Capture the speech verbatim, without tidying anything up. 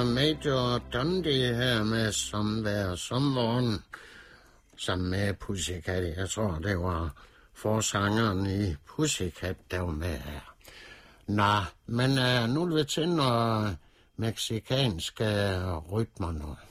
Major Dundee her med Somewhere Someone, sammen med Pussycat. Jeg tror, det var forsangeren i Pussycat, der var med her. Nå, men uh, nu er vi til nogle meksikanske rytmer nu.